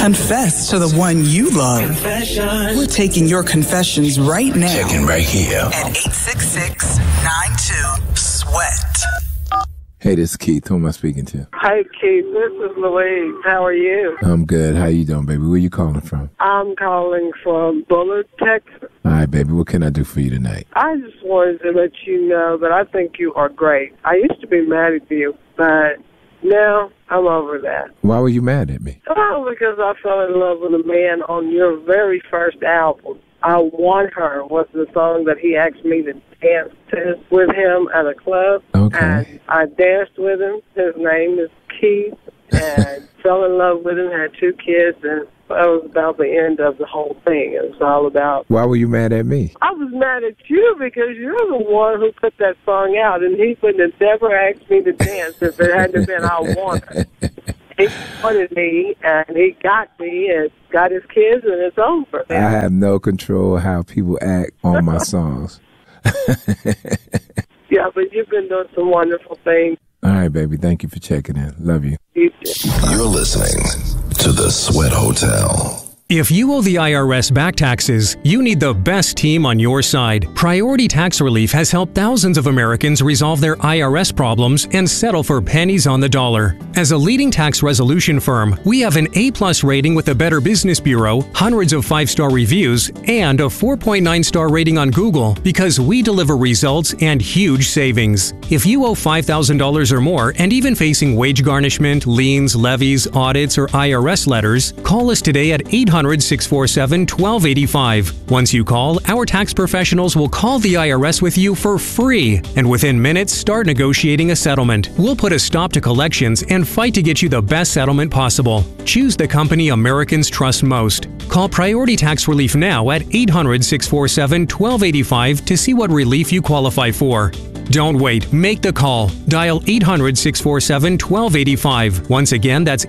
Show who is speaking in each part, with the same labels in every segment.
Speaker 1: Confess to the one you love. Confession. We're taking your confessions right now.
Speaker 2: Checking right here.
Speaker 1: At 866-92-SWEAT.
Speaker 3: Hey, this is Keith. Who am I speaking to?
Speaker 4: Hi, Keith. This is Louise. How are you?
Speaker 3: I'm good. How you doing, baby? Where you calling from?
Speaker 4: I'm calling from Bullard, Texas.
Speaker 3: All right, baby. What can I do for you tonight?
Speaker 4: I just wanted to let you know that I think you are great. I used to be mad at you, but now I'm over that.
Speaker 3: Why were you mad at me?
Speaker 4: Oh, because I fell in love with a man on your very first album. I Want Her was the song that he asked me to dance to with him at a club.
Speaker 3: Okay.
Speaker 4: And I danced with him. His name is Keith. And fell in love with him, had 2 kids, and that was about the end of the whole thing. It was all about...
Speaker 3: Why were you mad at me?
Speaker 4: I was mad at you because you're the one who put that song out, and he would have never asked me to dance if it hadn't been I Want Her. He wanted me, and he got me, and got his kids, and it's over.
Speaker 3: I have no control how people act on my songs.
Speaker 4: Yeah, but you've been doing some wonderful things.
Speaker 3: All right, baby. Thank you for checking in. Love you.
Speaker 4: You too.
Speaker 2: You're listening to The Sweat Hotel.
Speaker 5: If you owe the IRS back taxes, you need the best team on your side. Priority Tax Relief has helped thousands of Americans resolve their IRS problems and settle for pennies on the dollar. As a leading tax resolution firm, we have an A+ rating with the Better Business Bureau, hundreds of 5-star reviews, and a 4.9-star rating on Google because we deliver results and huge savings. If you owe $5,000 or more and even facing wage garnishment, liens, levies, audits, or IRS letters, call us today at 800-647-1285. Once you call, our tax professionals will call the IRS with you for free, and within minutes, start negotiating a settlement. We'll put a stop to collections and fight to get you the best settlement possible. Choose the company Americans trust most. Call Priority Tax Relief now at 800-647-1285 to see what relief you qualify for. Don't wait. Make the call. Dial 800-647-1285. Once again, that's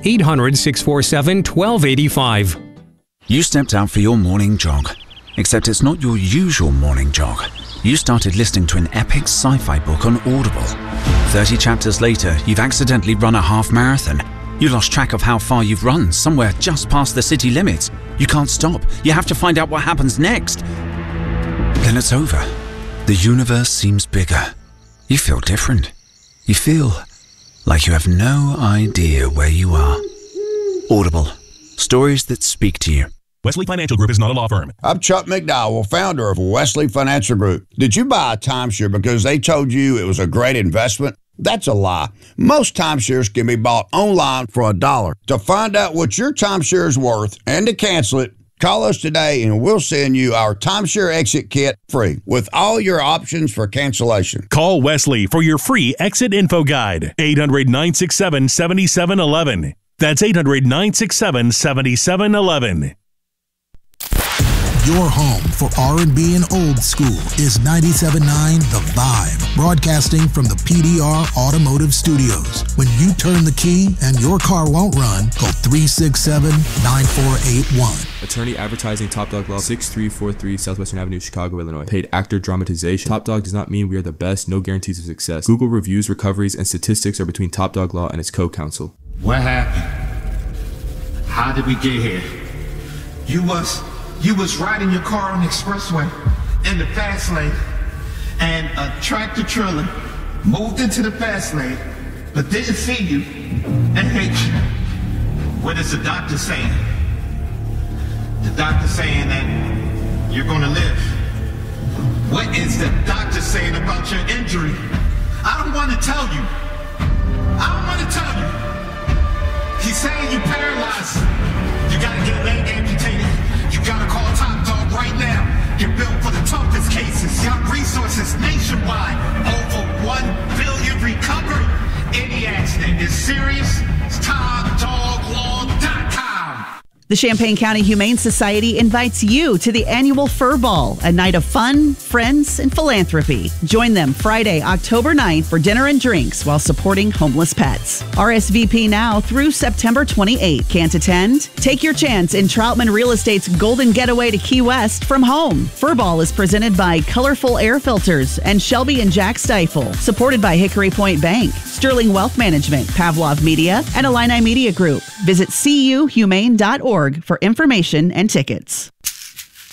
Speaker 5: 800-647-1285.
Speaker 6: You stepped out for your morning jog, except it's not your usual morning jog. You started listening to an epic sci-fi book on Audible. 30 chapters later, you've accidentally run a half marathon. You lost track of how far you've run, somewhere just past the city limits. You can't stop. You have to find out what happens next. Then it's over. The universe seems bigger. You feel different. You feel like you have no idea where you are. Audible. Stories that speak to you.
Speaker 7: Wesley Financial Group is not a law firm.
Speaker 8: I'm Chuck McDowell, founder of Wesley Financial Group. Did you buy a timeshare because they told you it was a great investment? That's a lie. Most timeshares can be bought online for $1. To find out what your timeshare is worth and to cancel it, call us today and we'll send you our timeshare exit kit free with all your options for cancellation.
Speaker 7: Call Wesley for your free exit info guide. 800-967-7711. That's 800-967-7711.
Speaker 9: Your home for R&B and old school is 97.9 The Vibe, broadcasting from the PDR Automotive Studios. When you turn the key and your car won't run, call 367-9481.
Speaker 10: Attorney advertising Top Dog Law, 6343 Southwestern Avenue, Chicago, Illinois. Paid actor dramatization. Top Dog does not mean we are the best, no guarantees of success. Google reviews, recoveries, and statistics are between Top Dog Law and its co-counsel.
Speaker 11: What happened? How did we get here? You was riding your car on the expressway in the fast lane, and a tractor trailer moved into the fast lane, but didn't see you and hit you. What is the doctor saying? The doctor saying that you're gonna live. What is the doctor saying about your injury? I don't want to tell you. I don't want to tell you. He's saying you're paralyzed. You gotta get a leg amputated. You gotta call Top Dog right now. You're built for the toughest cases. Got resources nationwide. Over 1 billion recovered. Any accident is serious. It's TopDogLaw.com.
Speaker 12: The Champaign County Humane Society invites you to the annual Fur Ball, a night of fun, friends, and philanthropy. Join them Friday, October 9th for dinner and drinks while supporting homeless pets. RSVP now through September 28th. Can't attend? Take your chance in Troutman Real Estate's Golden Getaway to Key West from home. Fur Ball is presented by Colorful Air Filters and Shelby and Jack Stifle, supported by Hickory Point Bank, Sterling Wealth Management, Pavlov Media, and Illini Media Group. Visit cuhumane.org for information and tickets.